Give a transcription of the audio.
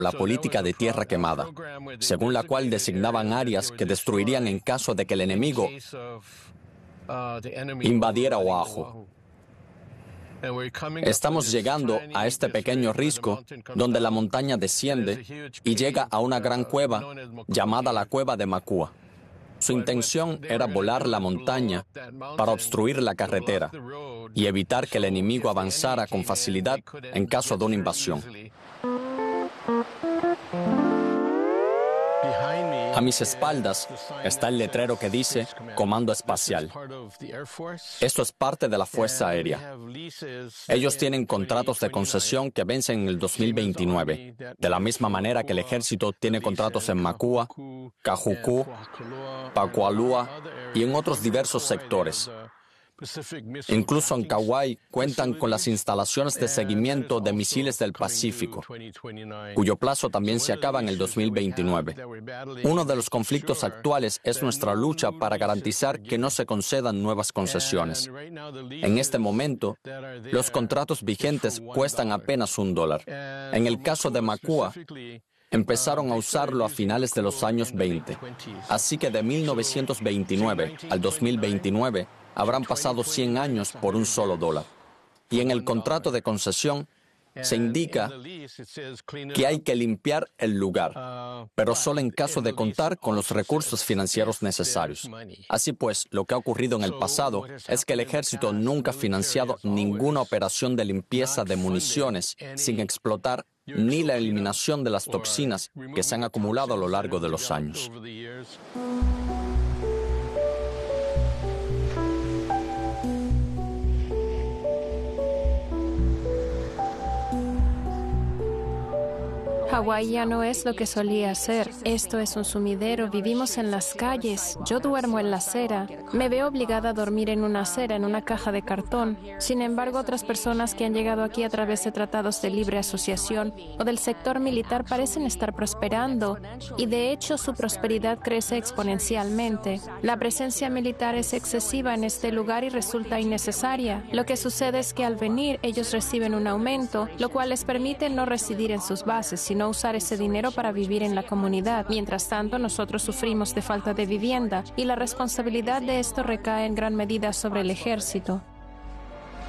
la política de tierra quemada, según la cual designaban áreas que destruirían en caso de que el enemigo invadiera Oahu. Estamos llegando a este pequeño risco donde la montaña desciende y llega a una gran cueva llamada la Cueva de Makua. Su intención era volar la montaña para obstruir la carretera y evitar que el enemigo avanzara con facilidad en caso de una invasión. A mis espaldas está el letrero que dice Comando Espacial. Esto es parte de la Fuerza Aérea. Ellos tienen contratos de concesión que vencen en el 2029, de la misma manera que el ejército tiene contratos en Makua, Kahuku, Pakualua y en otros diversos sectores. Incluso en Kauai cuentan con las instalaciones de seguimiento de misiles del Pacífico, cuyo plazo también se acaba en el 2029. Uno de los conflictos actuales es nuestra lucha para garantizar que no se concedan nuevas concesiones. En este momento, los contratos vigentes cuestan apenas $1. En el caso de Makua, empezaron a usarlo a finales de los años 20. Así que de 1929 al 2029, habrán pasado 100 años por un solo $1. Y en el contrato de concesión se indica que hay que limpiar el lugar, pero solo en caso de contar con los recursos financieros necesarios. Así pues, lo que ha ocurrido en el pasado es que el ejército nunca ha financiado ninguna operación de limpieza de municiones sin explotar ni la eliminación de las toxinas que se han acumulado a lo largo de los años. Hawái ya no es lo que solía ser. Esto es un sumidero, vivimos en las calles, yo duermo en la acera, me veo obligada a dormir en una acera, en una caja de cartón. Sin embargo, otras personas que han llegado aquí a través de tratados de libre asociación o del sector militar parecen estar prosperando y de hecho su prosperidad crece exponencialmente. La presencia militar es excesiva en este lugar y resulta innecesaria. Lo que sucede es que al venir ellos reciben un aumento, lo cual les permite no residir en sus bases, sino usar ese dinero para vivir en la comunidad. Mientras tanto, nosotros sufrimos de falta de vivienda y la responsabilidad de esto recae en gran medida sobre el ejército.